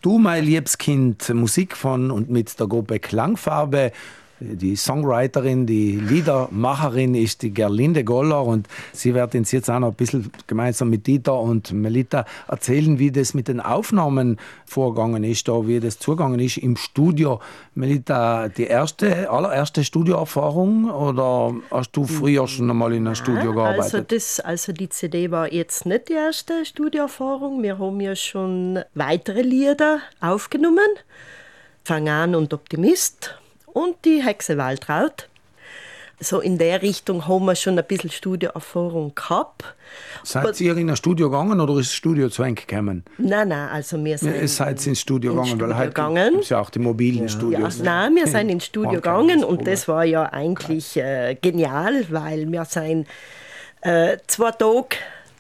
Du, mein liebes Kind, Musik von und mit der Gruppe Klangfarbe. Die Songwriterin, die Liedermacherin ist die Gerlinde Goller und sie wird uns jetzt auch noch ein bisschen gemeinsam mit Dieter und Melita erzählen, wie das mit den Aufnahmen vorgegangen ist, da, wie das zugegangen ist im Studio. Melita, die allererste Studioerfahrung oder hast du früher schon einmal in einem Studio gearbeitet? Also die CD war jetzt nicht die erste Studioerfahrung. Wir haben ja schon weitere Lieder aufgenommen. Fang an und Optimist. Und die Hexe Waltraud. So in der Richtung haben wir schon ein bisschen Studioerfahrung gehabt. Seid ihr in ein Studio gegangen oder ist das Studio zu eng gekommen? Nein, also wir sind ins Studio gegangen, weil heute gibt es ja auch die mobilen Studios. Ja, nein, wir sind ins Studio gegangen und das war ja eigentlich genial, weil wir sind 2 Tage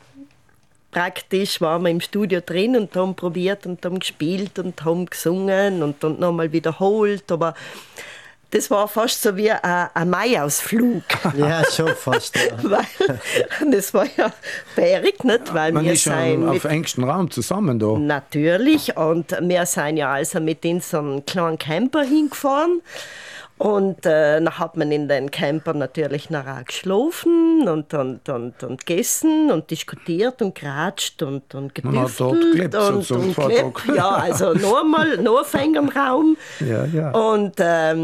praktisch waren wir im Studio drin und haben probiert und haben gespielt und haben gesungen und dann nochmal wiederholt, aber das war fast so wie ein Maiausflug. Ja, schon fast. Ja. Weil, das war ja fähig, nicht? Weil man wir ist ja auf engstem Raum zusammen da. Natürlich, und wir sind ja also mit in so einen kleinen Camper hingefahren. Und dann hat man in den Camper natürlich nachher geschlafen und gegessen und diskutiert und geratscht und getüftelt. Man hat dort gelebt, und gelebt. Ja, also noch auf engem Raum. Ja. Und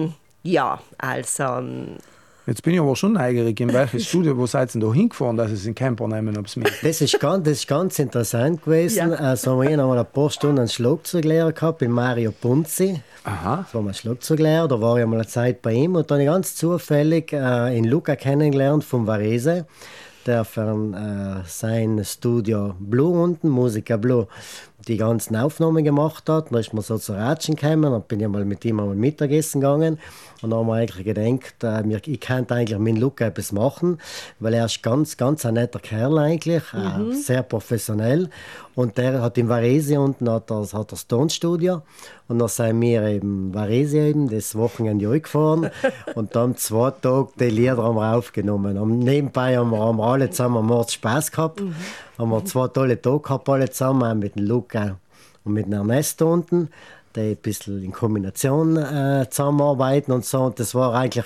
ja, also... Jetzt bin ich aber schon neugierig, in welches Studio, wo seid ihr denn da hingefahren, dass ihr den Camper nehmen, ob es mit? Das ist ganz interessant gewesen. Ja. Also wir haben einmal ein paar Stunden einen Schlagzeuglehrer gehabt, bei Mario Punzi. Aha. Das war mein Schlagzeuglehrer, da war ich einmal eine Zeit bei ihm und dann habe ich ganz zufällig in Luca kennengelernt vom Varese, der für sein Studio Blue unten, Musica Blue, die ganzen Aufnahmen gemacht hat. Dann ist man so zu Ratschen gekommen, dann bin ich mal mit ihm einmal Mittagessen gegangen und dann haben wir eigentlich gedacht, ich könnte eigentlich mit Luca etwas machen, weil er ist ganz ein netter Kerl eigentlich, sehr professionell und der hat im Varese unten hat das Tonstudio und dann sind wir eben Varese eben das Wochenende gefahren und dann 2 Tage die Lieder haben wir aufgenommen. Und nebenbei haben wir alle zusammen Spaß gehabt. Haben wir 2 tolle Tage gehabt, alle zusammen, mit dem Luca und mit dem Ernesto unten, die ein bisschen in Kombination zusammenarbeiten und so. Und das war eigentlich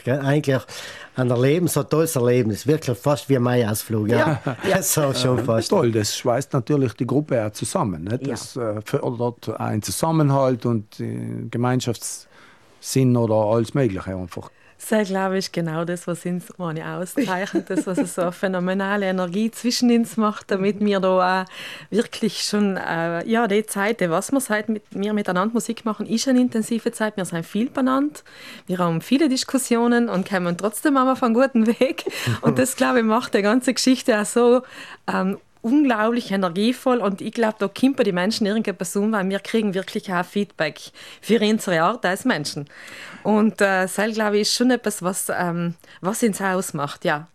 ein Erlebnis, ein tolles Erlebnis, wirklich fast wie ein Maiausflug. Ja. So schon fast. Toll, das schweißt natürlich die Gruppe auch zusammen. Nicht? Das fördert einen Zusammenhalt und Gemeinschaftssinn oder alles Mögliche einfach. Das glaube ich genau das, was uns auszeichnet, das, was so eine phänomenale Energie zwischen uns macht, damit wir da auch wirklich schon, die Zeit, was wir seit wir miteinander Musik machen, ist eine intensive Zeit. Wir sind viel beieinander, wir haben viele Diskussionen und kommen trotzdem auf einen guten Weg. Und das, glaube ich, macht die ganze Geschichte auch so unglaublich energievoll und ich glaube, da kommt bei den Menschen irgendetwas weil wir kriegen wirklich auch Feedback für unsere Art als Menschen. Und das, glaube ich, ist schon etwas, was uns ausmacht, ja.